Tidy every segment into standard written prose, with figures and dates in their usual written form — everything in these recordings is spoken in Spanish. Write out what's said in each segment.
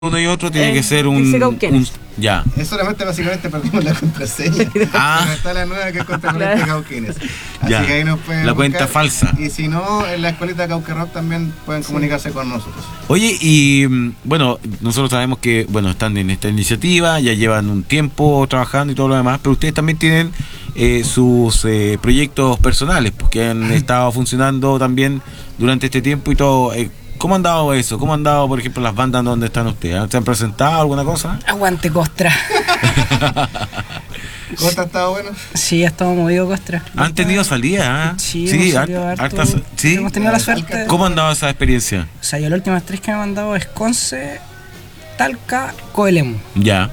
uno y otro tiene que ser dice Cauquenes. ya. Es solamente básicamente perdimos la contraseña. Pero está la nueva que es Contracorriente Cauquenes. Así Ya. que ahí nos pueden La cuenta buscar. falsa. Y si no, en la escuelita Cauque Rock también pueden comunicarse con nosotros. Oye, y bueno, nosotros sabemos que están en esta iniciativa, ya llevan un tiempo trabajando y todo lo demás, pero ustedes también tienen sus proyectos personales, porque han estado funcionando también durante este tiempo y todo. ¿Cómo han dado eso? ¿Cómo han dado, por ejemplo, las bandas donde están ustedes? ¿Se han presentado alguna cosa? Aguante Costra. ¿Costra ha estado bueno? Sí, ha estado movido Costra. ¿Han tenido salida? Sí, hemos salido harto. ¿sí? Hemos tenido la suerte. ¿Cómo han dado esa experiencia? O sea, yo las últimas 3 que me han mandado es Conce, Talca, Coelemu. Ya.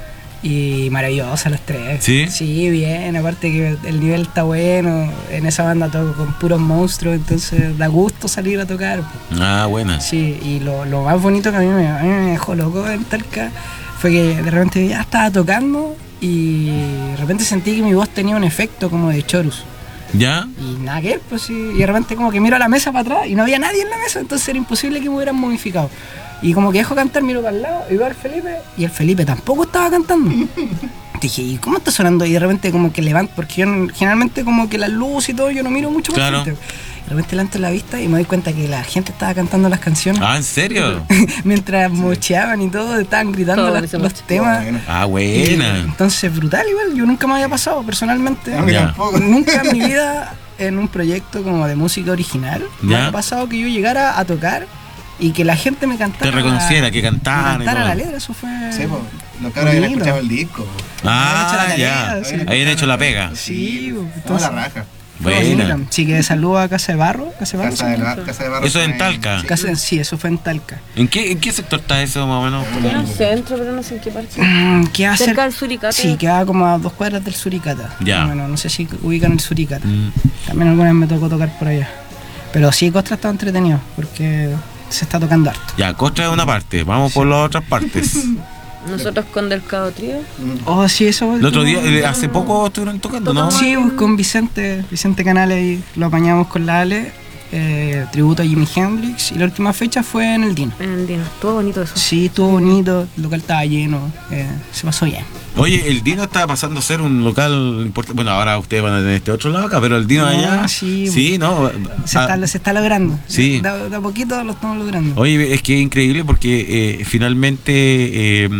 Y maravillosas las 3. ¿Sí? Sí, bien. Aparte que el nivel está bueno. En esa banda toco con puros monstruos, entonces da gusto salir a tocar. Ah, buena. Sí, y lo más bonito que a mí me dejó loco en Talca fue que de repente ya estaba tocando y de repente sentí que mi voz tenía un efecto como de chorus. ¿Ya? Y nada que ver, pues sí. Y de repente como que miro a la mesa para atrás y no había nadie en la mesa, entonces era imposible que me hubieran modificado. Y como que dejo cantar, miro para el lado y veo al Felipe, y el Felipe tampoco estaba cantando. Dije, ¿y cómo está sonando? Y de repente como que levanto, porque yo generalmente como que la luz y todo, yo no miro mucho para Claro. frente. De repente levanto la vista y me doy cuenta que la gente estaba cantando las canciones. Ah, ¿en serio? Mientras mocheaban y todo, estaban gritando Todo los parece temas. Bueno. Ah, Y, buena. entonces, brutal igual, yo nunca me había pasado personalmente. A mí Ya. tampoco. Nunca en mi vida en un proyecto como de música original me Ya. ha pasado que yo llegara a tocar y que la gente me cantara. Te reconociera, que cantara y me cantara todo. la letra, eso fue. Sí, pues. Los cabros habían bonito. escuchado el disco. Ah, Habían hecho la ya. tarea, sí. Habían hecho la pega. Sí, No, entonces, la raja. fue Buena. bonito. Sí, que saludo a Casa de Barro. Casa de Barro. Eso en Talca. Sí, eso fue en Talca. ¿En qué sector está eso más o menos? En el centro, pero no sé en qué parte. Queda Cerca del Suricata. Sí, queda como a 2 cuadras del Suricata. Ya. Bueno, no sé si ubican el Suricata. Mm. También alguna vez me tocó tocar por allá. Pero sí, Costra estaba entretenido porque se está tocando harto. Ya, Costra es una parte, vamos por las otras partes. Nosotros con Delcado Trío. Oh, sí, eso. El otro día, hace poco estuvieron tocando, ¿no? Sí, pues, con Vicente Canales y lo apañamos con la Ale, tributo a Jimi Hendrix, y la última fecha fue en el Dino. En el día. Estuvo bonito eso. Sí, estuvo bonito, el local estaba lleno, se pasó bien. Oye, el Dino está pasando a ser un local importante. Bueno, ahora ustedes van a tener este otro lado acá, pero el Dino No, allá. sí, ¿no? Se está logrando. Sí. De a poquito lo estamos logrando. Oye, es que es increíble porque finalmente.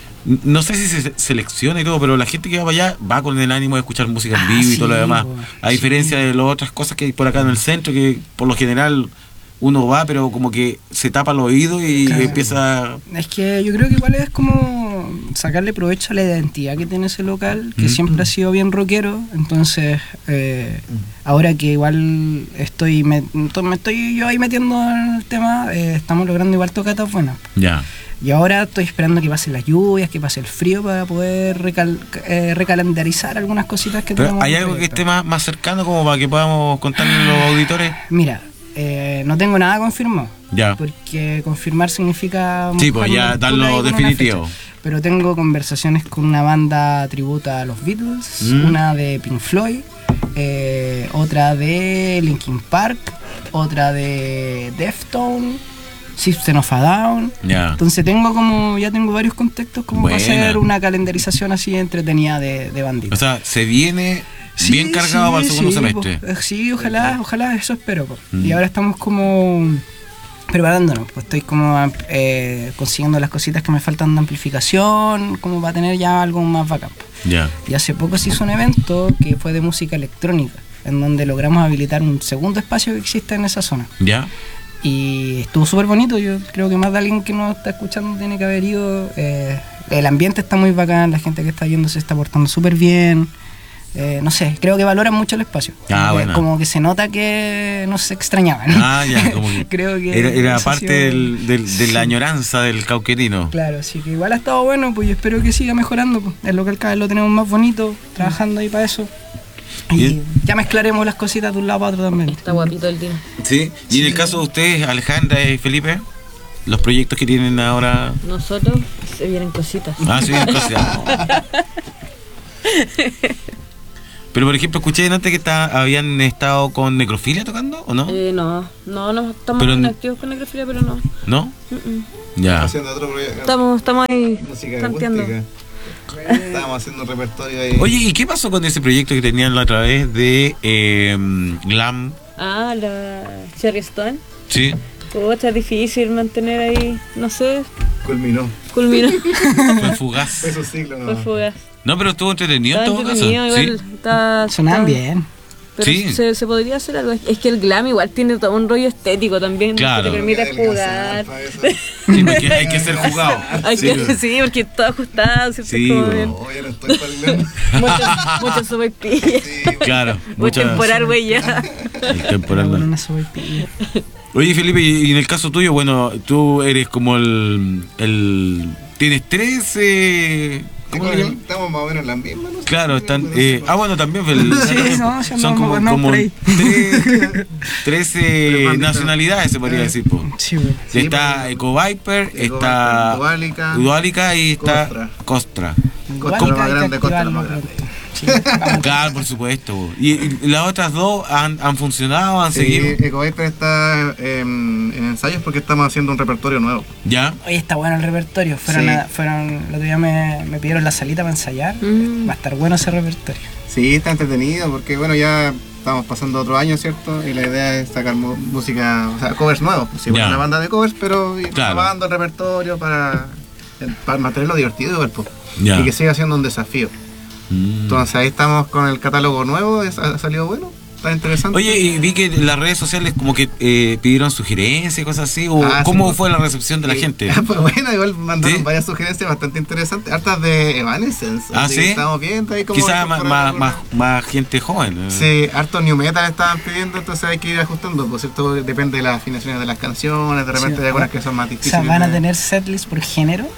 No sé si se selecciona y todo, pero la gente que va para allá va con el ánimo de escuchar música en vivo y todo lo sí, demás. A diferencia de las otras cosas que hay por acá en el centro, que por lo general uno va, pero como que se tapa el oído y Claro. empieza. Es que yo creo que igual es como sacarle provecho a la identidad que tiene ese local, que siempre ha sido bien rockero. Entonces, ahora que igual me estoy yo ahí metiendo en el tema, estamos logrando igual tocatas buenas. Ya. Y ahora estoy esperando que pasen las lluvias, que pase el frío para poder recalendarizar algunas cositas que Pero tenemos. ¿hay en el algo que proyecto. esté más cercano como para que podamos contarle a los auditores? Mira, no tengo nada confirmado. Ya. Porque confirmar significa... Sí, pues ya mojar darlo una con una definitivo. fecha. Pero tengo conversaciones con una banda tributa a los Beatles, Mm. una de Pink Floyd, otra de Linkin Park, otra de Deftones, System of a Down. Ya. Entonces ya tengo varios contextos como para Buena. hacer una calendarización así entretenida de O banditas. sea, se viene bien cargado para el segundo semestre. Sí, ojalá, eso espero. Mm. Y ahora estamos como preparándonos, pues estoy como consiguiendo las cositas que me faltan de amplificación, como para tener ya algo más bacán. Ya. Y hace poco se hizo un evento que fue de música electrónica, en donde logramos habilitar un segundo espacio que existe en esa zona. Ya. Y estuvo súper bonito, yo creo que más de alguien que nos está escuchando tiene que haber ido. El ambiente está muy bacán, la gente que está yendo se está portando súper bien. No sé, creo que valoran mucho el espacio. Ah, bueno. Como que se nota que no se extrañaban. Ah, ya, como que Creo que era eso ha parte sido- de Sí. la añoranza del cauquetino. Claro, sí, que igual ha estado bueno, pues yo espero que siga mejorando. Pues. El local cada vez lo tenemos más bonito, trabajando ahí para eso. Y Bien. ya mezclaremos las cositas de un lado para otro también. Está guapito el día. Sí. Y en el caso de ustedes, Alejandra y Felipe, los proyectos que tienen ahora. Nosotros se vienen cositas. Ah, sí, entonces. Pero por ejemplo, escuché antes que habían estado con Necrofilia tocando, ¿o no? No estamos Pero inactivos con necrofilia, pero no. ¿No? Mm-mm. Ya. Haciendo otro proyecto. Estamos ahí Música tanteando. acústica. Estábamos haciendo un repertorio ahí. Oye, ¿y qué pasó con ese proyecto que tenían la otra vez de Glam? Ah, la Cherry Stone. Sí. Pucha, es difícil mantener ahí, no sé, Culminó. culminó. Fue fugaz. Fue su ciclo, Fue ¿no? fugaz. No, pero estuvo entretenido en Está todo caso. entretenido, igual. Sí. Sonaban está- bien. Pero Sí. se podría hacer algo. Es que el glam igual tiene todo un rollo estético también Claro. que te permite Hay que jugar. adelgazar para eso. Sí, porque hay que ser jugado. Hay Sí. que, sí, porque todo ajustado, ¿cierto? Sí, Como bueno. bien. No, ya no estoy para el glam. Mucho sopaipilla. Sí, Claro, Muy mucha temporal, güey, ya. temporal. Con una sopaipilla. Oye, Felipe, y en el caso tuyo, bueno, tú eres como tienes 13. ¿Cómo le llaman? Estamos más o menos en la misma, ¿no? Claro, están. No sé, bueno, también. Sí, no, sí, son andamos gobernados por ahí. 13 nacionalidades, se podría decir. Po. Sí, güey. Sí, Está pues, Eco Viper, Eco está Viper, Dualica y está Costra. Costra. Costa la más grande, Costa la más grande. Sí, vamos. Claro, por supuesto. Po. Y las otras dos han funcionado, han Sí, seguido. EcoViper está en ensayos porque estamos haciendo un repertorio nuevo. ¿Ya? Oye, está bueno el repertorio. Fueron, Sí. el otro día me pidieron la salita para ensayar. Va a estar bueno ese repertorio. Sí, está entretenido porque bueno, ya estamos pasando otro año, ¿cierto? Y la idea es sacar música, o sea, covers nuevos. Pues, sí, Ya. una banda de covers, pero ir Claro. grabando el repertorio para mantenerlo divertido igual, pues. Ya. Y que siga siendo un desafío. Mm. Entonces ahí estamos con el catálogo nuevo, ha salido bueno, está interesante. Oye, y vi que en las redes sociales como que pidieron sugerencias y cosas así. O Ah, sí, ¿cómo pues. fue la recepción de la gente? Pues bueno, igual mandaron ¿Sí? varias sugerencias bastante interesantes, hartas de Evanescence. Ah, así ¿sí? que estamos viendo ahí como Quizás incorporar alguna- más gente joven. Sí, harto new metal estaban pidiendo, entonces hay que ir ajustando, por cierto, depende de las afinaciones de las canciones, de repente Sí. hay algunas que son más O difíciles. sea, van a de- tener setlist por género.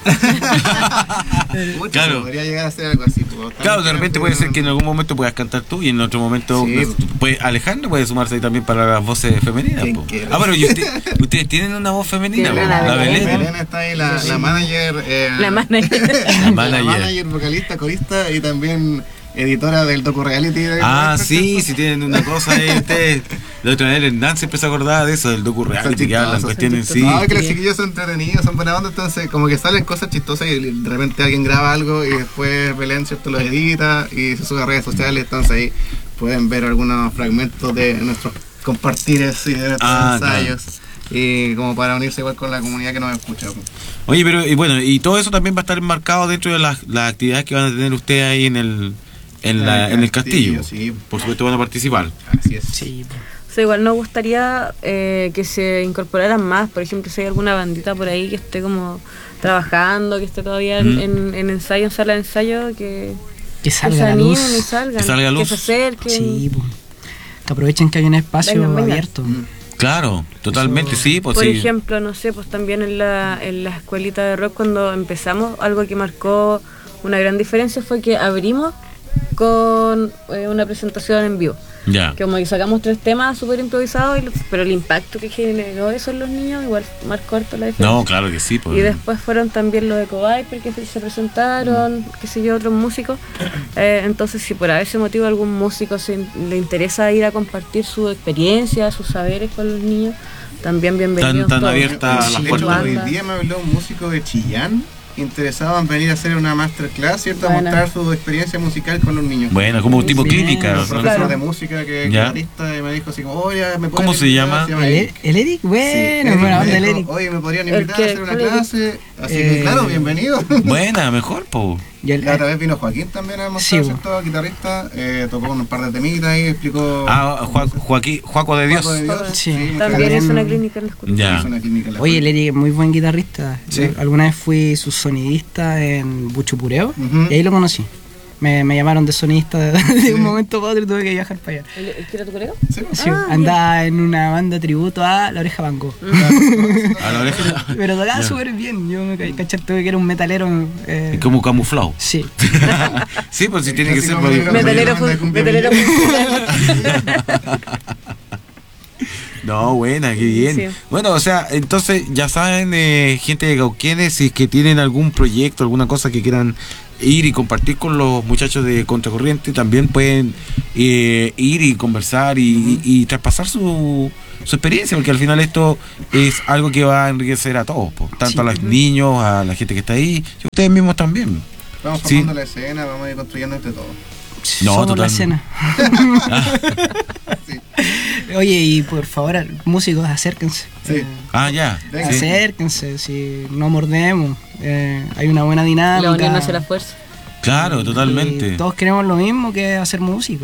Pucha, Claro. se podría llegar a ser algo así. Pues, Claro, de repente puede ser que en algún momento puedas cantar tú y en otro momento Sí. Alejandro puede sumarse ahí también para las voces femeninas. Quien Po. quiera. Pero ¿y ustedes tienen una voz femenina? Tienen Po? a la Belén. Belén está ahí, la manager. La manager. La La manager. manager, vocalista, corista y también editora del docu-reality. Sí, si tienen una cosa ahí ustedes. La otra vez el Hernán siempre se acordaba de eso, del docu-reality que hablan, cuestiones sí. No, es que los chiquillos son entretenidos, son buena onda, entonces como que salen cosas chistosas y de repente alguien graba algo y después Belén, ¿cierto?, lo edita y se sube a redes sociales, entonces ahí pueden ver algunos fragmentos de nuestros compartires y de nuestros ensayos. Y como para unirse igual con la comunidad que nos escucha. Pues. Oye, pero y bueno, y todo eso también va a estar enmarcado dentro de las actividades que van a tener ustedes ahí en el castillo. Sí, Por supuesto van a participar. así es. Sí, pues. O sea, igual nos gustaría que se incorporaran más. Por ejemplo, si hay alguna bandita por ahí que esté como trabajando, que esté todavía en ensayo, en sala de ensayo, que Que se salga la animen luz. y salgan. Que salga luz. Que se acerquen. Sí, pues. Que aprovechen que hay un espacio Vengan, vengan. abierto. Claro, totalmente, sí, pues Por sí. ejemplo, no sé, pues también en la escuelita de rock cuando empezamos, algo que marcó una gran diferencia fue que abrimos con una presentación en vivo. Ya. Que como que sacamos 3 temas súper improvisados, pero el impacto que generó eso en los niños igual marcó harto la diferencia. No, claro que sí. Pues. Y después fueron también los de Eco-Viper que se presentaron, qué sé yo, otros músicos. Entonces, si por ese motivo algún músico le interesa ir a compartir su experiencia, sus saberes con los niños, también bienvenidos. Tan todos. abierta De las hecho, puertas. hoy día me habló un músico de Chillán interesado en venir a hacer una masterclass, ¿cierto? A Buena. mostrar su experiencia musical con los niños. Bueno, como un tipo Sí, clínica. Un ¿no? profesor Claro. de música que es Ya. guitarrista y me dijo así como, oye, ¿me pueden ¿Cómo se llama? Eric. ¿El Eric? Bueno, Sí, buena onda me el dijo, Eric. oye, ¿me podrían ¿El invitar a qué? hacer una ¿Cuál Eric? clase? Así que, claro, bienvenido. Buena, mejor, po. Y el- La otra vez vino Joaquín también a mostrar, Sí, ¿cierto? Guitarrista, tocó un par de temitas ahí, explicó... Juaco de Dios. Juaco de Dios. Sí. muchas También gracias. es una clínica en la escuela. Ya. Hizo una clínica en la Oye, el escuela. Eric es muy buen guitarrista. Sí. Yo alguna vez fui su sonidista en Buchupureo Ujú. y ahí lo conocí. Me llamaron de sonidista de un momento para otro y tuve que viajar para allá. ¿El que era tu colega? Sí, pues. Sí, andaba en una banda tributo a La Oreja Van Gogh. A la oreja. Pero tocaba Ya. súper bien. Yo me caché, tuve que era un metalero. Es como camuflado. Sí. Sí, pues sí tiene que ser. Clásico porque- metalero. Metalero No, buena, qué bien. Sí. Bueno, o sea, entonces ya saben, gente de Cauquenes, si es que tienen algún proyecto, alguna cosa que quieran ir y compartir con los muchachos de Contracorriente, también pueden ir y conversar y traspasar su experiencia, porque al final esto es algo que va a enriquecer a todos, po, tanto Sí. a los niños, a la gente que está ahí, y ustedes mismos también. Vamos Sí. formando la escena, vamos a ir construyendo entre todos. No, Somos la totalmente. escena. Oye, y por favor, músicos, acérquense. Sí. Ah, ya. Venga. Sí. Acérquense, si no mordemos. Hay una buena dinámica. La unión hace la fuerza. Claro, totalmente. Y todos queremos lo mismo que hacer música.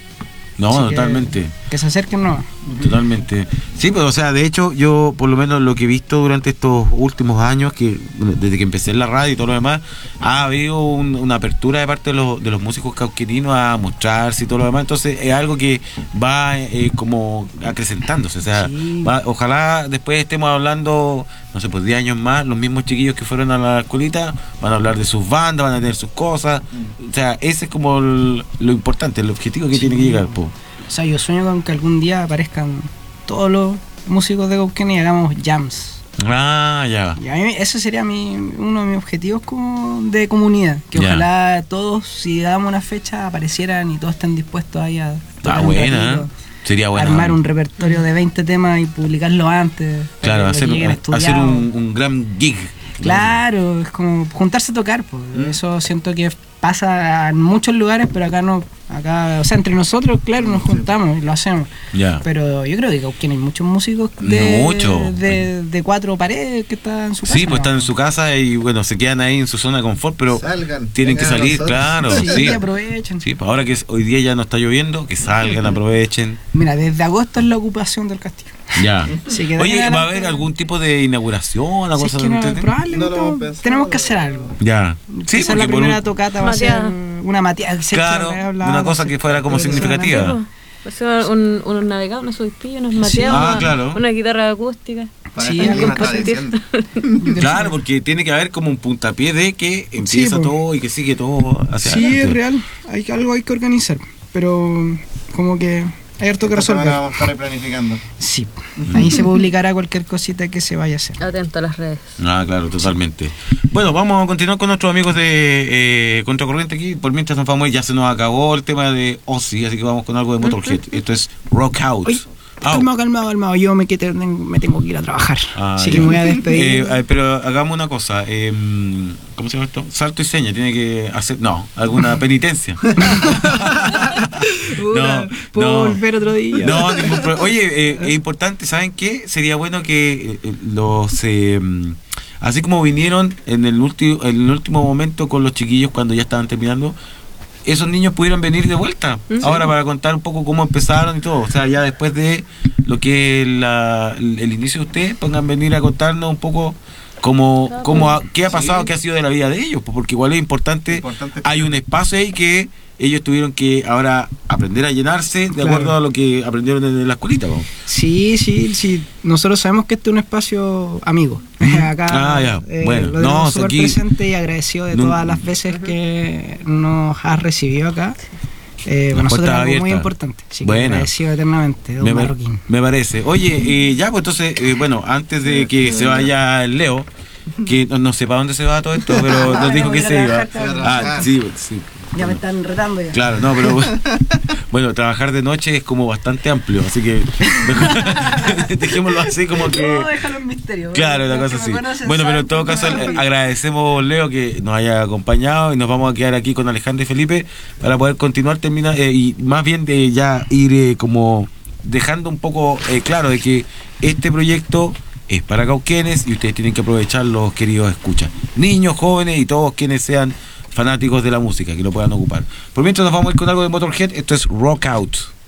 No, Así que- totalmente. Que se acerquen nomás. Totalmente. Sí, pues, o sea, de hecho, yo por lo menos lo que he visto durante estos últimos años, que bueno, desde que empecé en la radio y todo lo demás, ha habido una apertura de parte de los músicos cauqueninos a mostrarse y todo lo demás. Entonces, es algo que va como acrecentándose. O sea, Sí. ojalá después estemos hablando, no sé, pues 10 años más, los mismos chiquillos que fueron a la escuelita van a hablar de sus bandas, van a tener sus cosas. O sea, ese es como lo importante, el objetivo que tiene que llegar, pues. O sea, yo sueño con que algún día aparezcan todos los músicos de Cauquenes y hagamos jams. Ah, ya. Y a mí ese sería uno de mis objetivos como de comunidad. Que Ya. ojalá todos, si damos una fecha, aparecieran y todos estén dispuestos ahí a tocar un Buena, ratito, ¿eh? Sería bueno. armar un repertorio de 20 temas y publicarlo antes. para Claro, que lo hacer lleguen estudiados. un gran gig. Claro, es como juntarse a tocar, pues. Eso siento que pasa en muchos lugares, pero acá no. Acá, o sea, entre nosotros, claro, nos juntamos y lo hacemos. Ya. Pero yo creo que Cauquenes hay muchos músicos Mucho. de cuatro paredes que están en su casa. Sí, pues están en su casa y bueno, se quedan ahí en su zona de confort, pero Salgan, tienen que vengan a salir, nosotros. claro. Sí, Sí, aprovechen. sí, pues ahora que hoy día ya no está lloviendo, que salgan, aprovechen. Mira, desde agosto es la ocupación del castillo. Ya. Así que Oye, dale ¿va a adelante. haber algún tipo de inauguración? Si es Cosa que no, ¿entendés? probablemente No lo hemos pensado. tenemos que hacer algo. Ya. Sí, Quizás porque la por primera un- tocata va a ser Mateada. una mateada. Claro, una cosa que fuera como significativa. Puede ser unos navegados, unos soypillos, unos mateados, Ah, claro. una guitarra acústica. Para Sí, que alguien algo está diciendo. Claro, porque tiene que haber como un puntapié de que empieza pues. todo y que sigue todo hacia Sí, adelante. es real. Algo hay que organizar. Pero como que hay harto que Esta semana resolver. vamos a estar planificando. Sí. Ahí se publicará cualquier cosita que se vaya a hacer. Atento a las redes. Ah, claro, totalmente. Bueno, vamos a continuar con nuestros amigos de Contracorriente aquí. Por mientras nos vamos, ya se nos acabó el tema de Ozzy, así que vamos con algo de Motorhead. Esto es Rock Out. Oye, Au. calmado. Yo me tengo que ir a trabajar. Ah, Así ya. que me voy a despedir. Pero hagamos una cosa. ¿Cómo se llama esto? Salto y seña. Tiene que hacer. No, alguna penitencia. Puta, puedo volver otro día. No, oye, es importante, ¿saben qué? Sería bueno que así como vinieron en el último momento con los chiquillos cuando ya estaban terminando, esos niños pudieran venir de vuelta ahora para contar un poco cómo empezaron y todo. O sea, ya después de lo que es el inicio de ustedes, pongan venir a contarnos un poco qué ha pasado, Sí. qué ha sido de la vida de ellos, pues, porque igual es importante. Importante. Hay un espacio ahí que ellos tuvieron que ahora aprender a llenarse de Claro. acuerdo a lo que aprendieron en la escuelita, ¿no? Sí. Nosotros sabemos que este es un espacio amigo. Acá Ah, ya. Bueno, lo no, tenemos súper aquí- presente y agradecido de No- todas las veces que nos has recibido acá. Para La nosotros es puerta algo muy abierta. importante. Así que Buena. agradecido eternamente, don Marroquín. Me parece. Oye, ya, pues entonces, bueno, antes de que se vaya el Leo, que no sé para dónde se va todo esto, pero nos dijo voy que a se iba. trabajar, Ah, sí. Ya me están retando ya. Claro, no, pero bueno, trabajar de noche es como bastante amplio, así que mejor dejémoslo así como que... No, déjalo en misterio. Claro, la Los cosa que así. me conocen Bueno, pero saben en todo que caso no soy. agradecemos, Leo, que nos haya acompañado y nos vamos a quedar aquí con Alejandro y Felipe para poder continuar, terminar y más bien de ya ir como dejando un poco claro de que este proyecto es para Cauquenes y ustedes tienen que aprovecharlo, queridos escuchas. Niños, jóvenes y todos quienes sean fanáticos de la música, que lo puedan ocupar. Por mientras nos vamos a ir con algo de Motorhead, esto es Rock Out.